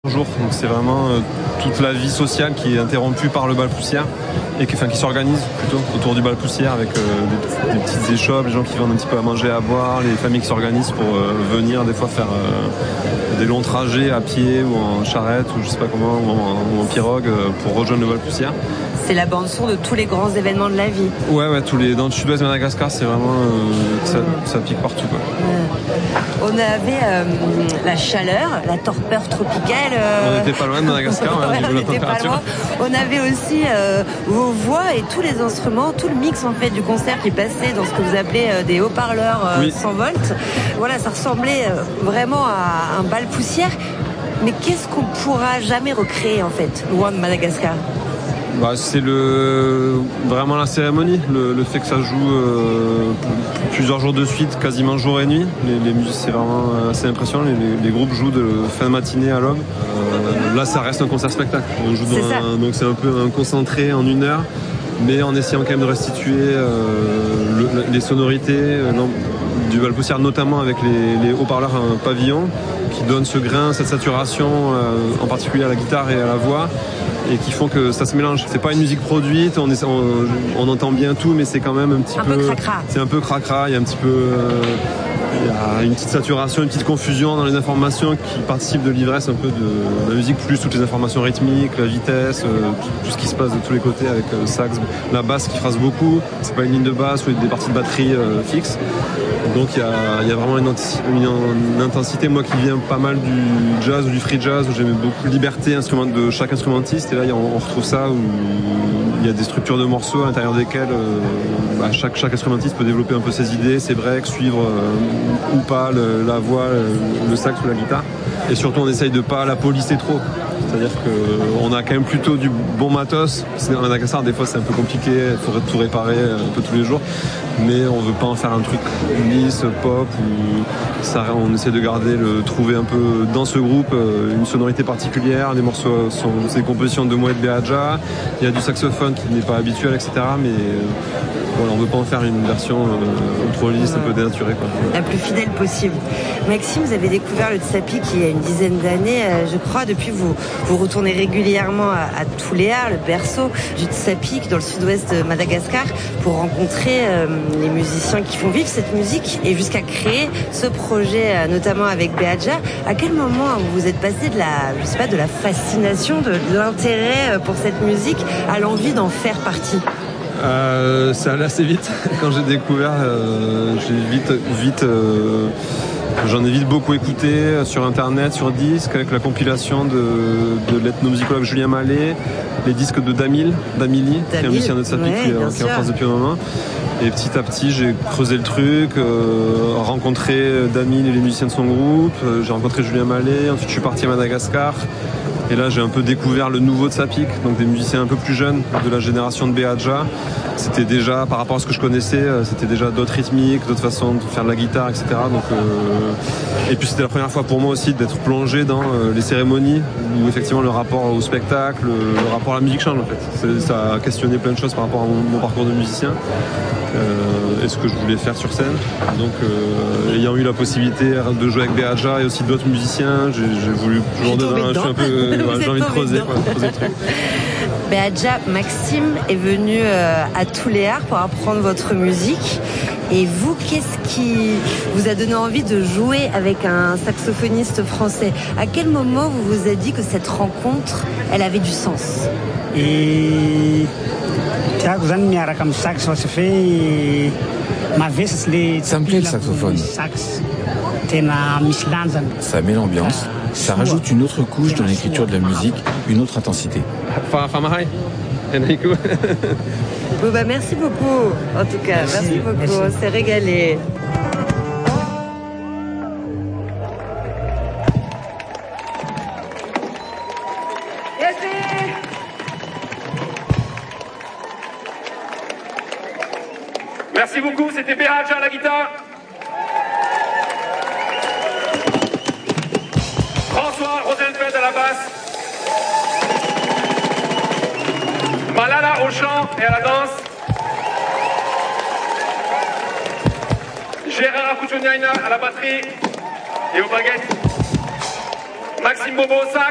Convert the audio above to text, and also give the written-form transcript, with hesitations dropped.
Jour. Donc c'est vraiment toute la vie sociale qui est interrompue par le bal poussière et qui s'organise plutôt autour du bal poussière avec des petites échoppes, les gens qui vendent un petit peu à manger, à boire, les familles qui s'organisent pour venir des fois faire des longs trajets à pied ou en charrette ou je sais pas comment ou en pirogue pour rejoindre le bal poussière. C'est la bande son de tous les grands événements de la vie. Ouais, dans le sud-ouest de Madagascar, c'est vraiment ça pique partout quoi. On avait la chaleur, la torpeur tropicale. On n'était pas loin de Madagascar, ouais, on n'était pas loin. On avait aussi vos voix et tous les instruments, tout le mix en fait du concert qui passait dans ce que vous appelez des haut-parleurs 100 volts. Voilà, ça ressemblait vraiment à un bal poussière. Mais qu'est-ce qu'on pourra jamais recréer en fait, loin de Madagascar? C'est vraiment la cérémonie, le fait que ça joue plusieurs jours de suite, quasiment jour et nuit. Les musiques, c'est vraiment assez impressionnant. Les groupes jouent de fin de matinée à l'aube. Là, ça reste un concert-spectacle. On joue donc c'est un peu un concentré en 1 heure, mais en essayant quand même de restituer les sonorités du bal poussière, notamment avec les haut-parleurs pavillon, qui donnent ce grain, cette saturation, en particulier à la guitare et à la voix, et qui font que ça se mélange. C'est pas une musique produite, on entend bien tout, mais c'est quand même un petit peu cracra. C'est un peu cracra, il y a un petit peu il y a une petite saturation, une petite confusion dans les informations qui participent de l'ivresse un peu de la musique, plus toutes les informations rythmiques, la vitesse, tout ce qui se passe de tous les côtés avec le sax, la basse qui phrase beaucoup. C'est pas une ligne de basse ou des parties de batterie fixes. Donc il y a vraiment une intensité, moi qui viens pas mal du jazz ou du free jazz, où j'aimais beaucoup la liberté de chaque instrumentiste, et là on retrouve ça où il y a des structures de morceaux à l'intérieur desquelles chaque instrumentiste peut développer un peu ses idées, ses breaks, suivre ou pas la voix, le sax ou la guitare, et surtout on essaye de pas la polisser trop. C'est-à-dire qu'on a quand même plutôt du bon matos. À Madagascar, des fois, c'est un peu compliqué. Il faudrait tout réparer un peu tous les jours. Mais on veut pas en faire un truc lisse, pop. On essaie de trouver un peu dans ce groupe une sonorité particulière. Les morceaux c'est des compositions de Moët Béadja. Il y a du saxophone qui n'est pas habituel, etc. Mais on veut pas en faire une version trop lisse, un peu dénaturée, quoi. La plus fidèle possible. Maxime, vous avez découvert le Tsapik il y a une dizaine d'années, je crois. Depuis, vous retournez régulièrement à Tuléar, le berceau du Tsapik, dans le sud-ouest de Madagascar, pour rencontrer les musiciens qui font vivre cette musique et jusqu'à créer ce projet, notamment avec Béadja. À quel moment vous êtes passé de la fascination, de l'intérêt pour cette musique à l'envie d'en faire partie? Ça allait assez vite. Quand j'ai découvert, j'en ai vite beaucoup écouté sur internet, sur disque, avec la compilation de l'ethnomusicologue Julien Mallet, les disques de Damili, qui est un musicien de Tsapik qui est en France depuis un moment. Et petit à petit, j'ai creusé le truc, rencontré Damil et les musiciens de son groupe, j'ai rencontré Julien Mallet, ensuite je suis parti à Madagascar. Et là, j'ai un peu découvert le nouveau Tsapik, donc des musiciens un peu plus jeunes de la génération de Béadja. C'était déjà, par rapport à ce que je connaissais, c'était déjà d'autres rythmiques, d'autres façons de faire de la guitare, etc. Donc, et puis c'était la première fois pour moi aussi d'être plongé dans les cérémonies, où effectivement le rapport au spectacle, le rapport à la musique change en fait. Ça a questionné plein de choses par rapport à mon parcours de musicien. Et ce que je voulais faire sur scène. Donc ayant eu la possibilité de jouer avec Béadja et aussi d'autres musiciens, j'ai voulu jouer dedans. J'ai envie de creuser le truc. Béadja, Maxime est venu à Tuléar pour apprendre votre musique. Et vous, qu'est-ce qui vous a donné envie de jouer avec un saxophoniste français? À quel moment vous vous êtes dit que cette rencontre, elle avait du sens? Ça me plaît le saxophone. Ça met l'ambiance, ça rajoute une autre couche dans l'écriture de la musique, une autre intensité. Merci beaucoup, en tout cas. Merci beaucoup, on s'est régalé. Merci beaucoup, c'était Béadja à la guitare. François Rosenfeld à la basse. Malala au chant et à la danse. Gérard Akouchouniaina à la batterie et aux baguettes. Maxime Bobo au sax.